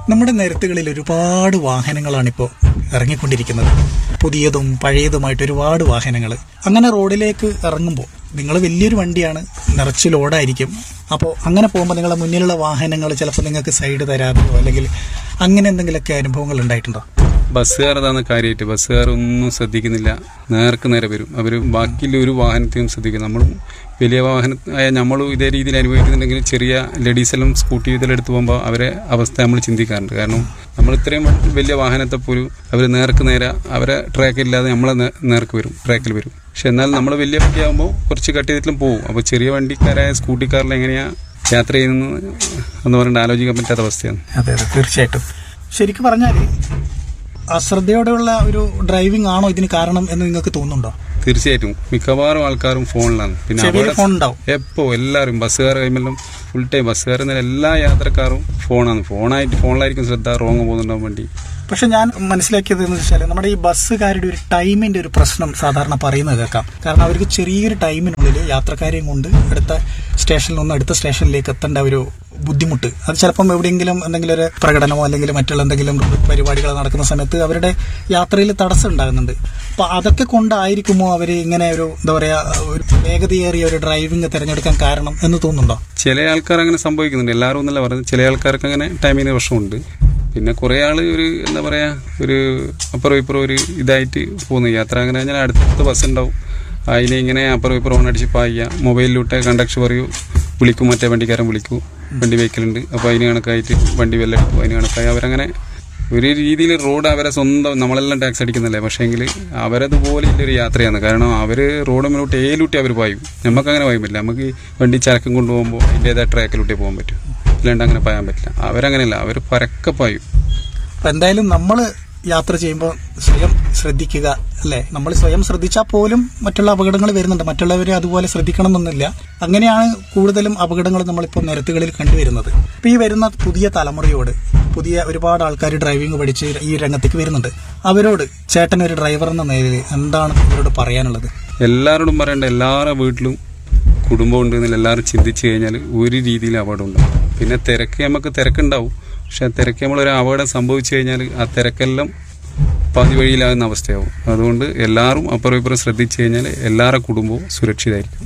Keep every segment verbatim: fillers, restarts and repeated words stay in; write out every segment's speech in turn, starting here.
നമ്മുടെ നിരത്തുകളിൽ ഒരുപാട് വാഹനങ്ങളാണിപ്പോൾ ഇറങ്ങിക്കൊണ്ടിരിക്കുന്നത്. പുതിയതും പഴയതുമായിട്ട് ഒരുപാട് വാഹനങ്ങൾ. അങ്ങനെ റോഡിലേക്ക് ഇറങ്ങുമ്പോൾ നിങ്ങൾ വലിയൊരു വണ്ടിയാണ്, നിറച്ച് ലോഡായിരിക്കും. അപ്പോൾ അങ്ങനെ പോകുമ്പോൾ നിങ്ങളുടെ മുന്നിലുള്ള വാഹനങ്ങൾ ചിലപ്പോൾ നിങ്ങൾക്ക് സൈഡ് തരാതെയോ അല്ലെങ്കിൽ അങ്ങനെ എന്തെങ്കിലുമൊക്കെ അനുഭവങ്ങൾ ഉണ്ടായിട്ടുണ്ടോ? ബസ്സുകാർ അതാണ് കാര്യമായിട്ട്. ബസ്സുകാർ ഒന്നും ശ്രദ്ധിക്കുന്നില്ല, നേർക്ക് നേരെ വരും. അവർ ബാക്കിയുള്ള ഒരു വാഹനത്തെയും ശ്രദ്ധിക്കും. നമ്മളും വലിയ വാഹനമായ നമ്മളും ഇതേ രീതിയിൽ അനുഭവിക്കുന്നുണ്ടെങ്കിൽ ചെറിയ ലേഡീസെല്ലാം സ്കൂട്ടി ഇതെല്ലാം എടുത്ത് പോകുമ്പോൾ അവരെ അവസ്ഥ നമ്മൾ ചിന്തിക്കാറുണ്ട്. കാരണം നമ്മൾ ഇത്രയും വലിയ വാഹനത്തെ പോലും അവർ നേർക്ക് നേരെ അവരെ ട്രാക്കില്ലാതെ നമ്മളെ നേർക്ക് വരും, ട്രാക്കിൽ വരും. പക്ഷെ എന്നാൽ നമ്മൾ വലിയ വണ്ടിയാകുമ്പോൾ കുറച്ച് കട്ട് ചെയ്തിട്ടും പോകും. അപ്പോൾ ചെറിയ വണ്ടിക്കാരായ സ്കൂട്ടിക്കാരിൽ എങ്ങനെയാണ് യാത്ര ചെയ്യുന്നത് എന്ന് പറഞ്ഞിട്ട് ആലോചിക്കാൻ പറ്റാത്ത അവസ്ഥയാണ്. അതെ അതെ തീർച്ചയായിട്ടും. ശരിക്കും പറഞ്ഞാൽ അശ്രദ്ധയോടെയുള്ള ഒരു ഡ്രൈവിംഗ് ആണോ ഇതിന് കാരണം എന്ന് നിങ്ങൾക്ക് തോന്നുന്നുണ്ടോ? തീർച്ചയായിട്ടും മിക്കവാറും ആൾക്കാരും ഫോണിലാണ്. പിന്നെ എപ്പോ എല്ലാവരും ബസ്സുകാർ കഴിയുമ്പോഴും ഫുൾ ടൈം ബസ്സുകാർ എല്ലാ യാത്രക്കാരും ഫോണാണ്. ഫോണായിട്ട് ഫോണിലായിരിക്കും ശ്രദ്ധ, റോങ് പോകുന്നുണ്ടാവും വണ്ടി. പക്ഷെ ഞാൻ മനസ്സിലാക്കിയത് എന്ന് വെച്ചാൽ നമ്മുടെ ഈ ബസ്സുകാരുടെ ഒരു ടൈമിന്റെ ഒരു പ്രശ്നം സാധാരണ പറയുന്നത് കേൾക്കാം. കാരണം അവർക്ക് ചെറിയൊരു ടൈമിനുള്ളിൽ യാത്രക്കാരെയും കൊണ്ട് അടുത്ത സ്റ്റേഷനിൽ നിന്ന് അടുത്ത സ്റ്റേഷനിലേക്ക് എത്തേണ്ട ഒരു ബുദ്ധിമുട്ട്, അത് ചിലപ്പം എവിടെയെങ്കിലും എന്തെങ്കിലും ഒരു പ്രകടനമോ അല്ലെങ്കിൽ മറ്റുള്ള എന്തെങ്കിലും പരിപാടികൾ നടക്കുന്ന സമയത്ത് അവരുടെ യാത്രയിൽ തടസ്സം ഉണ്ടാകുന്നുണ്ട്. അപ്പൊ അതൊക്കെ കൊണ്ടായിരിക്കുമോ അവർ ഇങ്ങനെ ഒരു എന്താ പറയാ ഒരു വേഗതയേറിയ ഒരു ഡ്രൈവിംഗ് തിരഞ്ഞെടുക്കാൻ കാരണം എന്ന് തോന്നുന്നുണ്ടോ? ചില ആൾക്കാർ അങ്ങനെ സംഭവിക്കുന്നുണ്ട്, എല്ലാവരും എന്നല്ല പറയുന്നത്. ചില ആൾക്കാർക്ക് അങ്ങനെ ടൈമിന് പ്രശ്നമുണ്ട്. പിന്നെ കുറേ ആൾ ഒരു എന്താ പറയുക ഒരു അപ്പുറം ഇപ്പുറം ഒരു ഇതായിട്ട് പോകുന്നു യാത്ര. അങ്ങനെ കഴിഞ്ഞാൽ അടുത്ത ബസ് ഉണ്ടാവും, അതിനെ ഇങ്ങനെ അപ്പുറം ഇപ്പുറം ഓണടിച്ച് പായുക. മൊബൈലിലൂടെ കണ്ടക്ടർ പറയൂ, വിളിക്കും, മറ്റേ വണ്ടിക്കാരൻ വിളിക്കൂ, വണ്ടി വെക്കലുണ്ട്. അപ്പോൾ അതിന് കണക്കായിട്ട് വണ്ടി വെല്ലം എടുക്കും, അതിന് കണക്കായി അവരങ്ങനെ ഒരു രീതിയിൽ റോഡ് അവരെ സ്വന്തം, നമ്മളെല്ലാം ടാക്സ് അടിക്കുന്നല്ലേ, പക്ഷേങ്കിൽ അവരതുപോലെ ഇല്ലൊരു യാത്രയാണ്. കാരണം അവർ റോഡ് മുന്നോട്ട് ഏലൂട്ടി അവർ പായും, നമുക്കങ്ങനെ പായാൻ പറ്റില്ല. നമുക്ക് വണ്ടി ചരക്കം കൊണ്ടുപോകുമ്പോൾ അതിൻ്റേതായ ട്രാക്കിലൂട്ടേ പോകാൻ പറ്റും, ഇല്ലാണ്ട് അങ്ങനെ പായാൻ പറ്റില്ല. അവരങ്ങനെയല്ല, അവർ പരക്കെ പായും. അപ്പം എന്തായാലും നമ്മൾ യാത്ര ചെയ്യുമ്പോൾ സ്വയം ശ്രദ്ധിക്കുക അല്ലേ? നമ്മൾ സ്വയം ശ്രദ്ധിച്ചാൽ പോലും മറ്റുള്ള അപകടങ്ങൾ വരുന്നുണ്ട്, മറ്റുള്ളവരെ അതുപോലെ ശ്രദ്ധിക്കണം എന്നൊന്നുമില്ല. അങ്ങനെയാണ് കൂടുതലും അപകടങ്ങൾ നമ്മളിപ്പോൾ നിരത്തുകളിൽ കണ്ടുവരുന്നത്. ഇപ്പം ഈ വരുന്ന പുതിയ തലമുറയോട്, പുതിയ ഒരുപാട് ആൾക്കാർ ഡ്രൈവിംഗ് പഠിച്ച് ഈ രംഗത്തേക്ക് വരുന്നുണ്ട്, അവരോട് ചേട്ടൻ ഒരു ഡ്രൈവർ എന്ന നിലയിൽ എന്താണ് അവരോട് പറയാനുള്ളത്? എല്ലാവരോടും പറയേണ്ട, എല്ലാവരുടെ വീട്ടിലും കുടുംബം ഉണ്ടെന്നില്ല എല്ലാവരും ചിന്തിച്ചു കഴിഞ്ഞാൽ ഒരു രീതിയിൽ അപകടം ഉണ്ടാവും. പിന്നെ തിരക്ക് നമുക്ക് തിരക്കുണ്ടാവും, പക്ഷെ ആ തിരക്ക് നമ്മളൊരു അപകടം സംഭവിച്ചു കഴിഞ്ഞാൽ ആ തിരക്കെല്ലാം പാതി വഴിയിലാകുന്ന അവസ്ഥയാവും. അതുകൊണ്ട് എല്ലാവരും അപ്പുറം ഇപ്പുറം ശ്രദ്ധിച്ചു കഴിഞ്ഞാൽ എല്ലാവരുടെ കുടുംബവും സുരക്ഷിതമായിരിക്കും.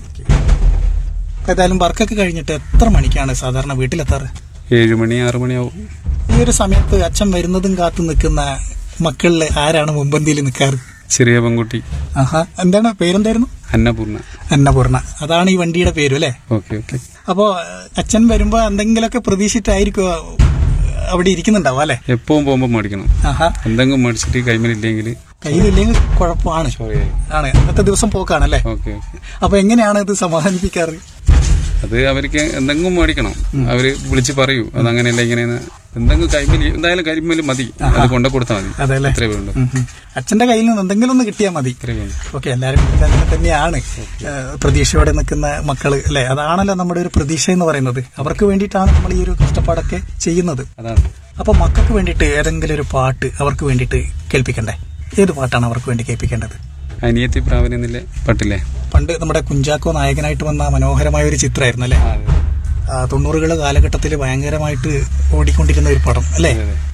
ഏതായാലും വർക്കൊക്കെ കഴിഞ്ഞിട്ട് എത്ര മണിക്കാണ് സാധാരണ വീട്ടിലെത്താറ്? ഏഴ് മണി ആറു മണിയാവും. ഈ ഒരു സമയത്ത് അച്ഛൻ വരുന്നതും കാത്തു നിൽക്കുന്ന മക്കളിൽ ആരാണ് മുമ്പന്തിയിൽ നിൽക്കാറ്? ചെറിയ പെൺകുട്ടി. ആഹാ, എന്താണ് പേരെന്തായിരുന്നു? അന്നപൂർണ. അന്നപൂർണ, അതാണ് ഈ വണ്ടിയുടെ പേരും അല്ലേ? Okay okay. അപ്പോ അച്ഛൻ വരുമ്പോ എന്തെങ്കിലുമൊക്കെ പ്രതീക്ഷിച്ചിട്ടായിരിക്കും അവിടെ ഇരിക്കുന്നുണ്ടാവും അല്ലെ? എപ്പോഴും പോകുമ്പോ മേടിക്കണം. എന്തെങ്കിലും മേടിച്ചിട്ട് കൈമേലില്ലെങ്കിൽ കയ്യിലില്ലെങ്കിൽ കുഴപ്പമാണ്. ആണ് അന്നത്തെ ദിവസം പോക്കാണല്ലേ? Okay okay. അപ്പൊ എങ്ങനെയാണ് ഇത് സമാധാനിപ്പിക്കാറ്? അത് അവർക്ക് എന്തെങ്കിലും മേടിക്കണം, അവര് വിളിച്ച് പറയൂ അതങ്ങനെയല്ല ഇങ്ങനെയാണ്. എന്തെങ്കിലും കൈമേൽ എന്തായാലും കരിമേൽ മതി, അത് കൊണ്ട കൊടുത്താൽ മതി. അതെല്ലേ? അത്രേ വേണ്ടു. അച്ഛന്റെ കയ്യിൽ നിന്ന് എന്തെങ്കിലും ഒന്ന് കിട്ടിയാൽ മതി. ഓക്കെ, എല്ലാവരും തന്നെയാണ് പ്രതീക്ഷയോടെ നിൽക്കുന്ന മക്കള് അല്ലെ? അതാണല്ലോ നമ്മുടെ ഒരു പ്രതീക്ഷ എന്ന് പറയുന്നത്. അവർക്ക് വേണ്ടിയിട്ടാണ് നമ്മൾ ഈ ഒരു കഷ്ടപ്പാടൊക്കെ ചെയ്യുന്നത്. അതാണ്. അപ്പൊ മക്കൾക്ക് വേണ്ടിയിട്ട് ഏതെങ്കിലും ഒരു പാട്ട് അവർക്ക് വേണ്ടിയിട്ട് കേൾപ്പിക്കണ്ടേ? ഏത് പാട്ടാണ് അവർക്ക് വേണ്ടി കേൾപ്പിക്കേണ്ടത്? അനിയത്തി പ്രാവൻ എന്നില്ല പാട്ടില്ലേ? പണ്ട് നമ്മുടെ കുഞ്ചാക്കോ നായകനായിട്ട് വന്ന മനോഹരമായ ഒരു ചിത്രമായിരുന്നു അല്ലെ? തൊണ്ണൂറുകളുടെ കാലഘട്ടത്തിൽ ഭയങ്കരമായിട്ട് ഓടിക്കൊണ്ടിരുന്ന ഒരു പടം അല്ലേ?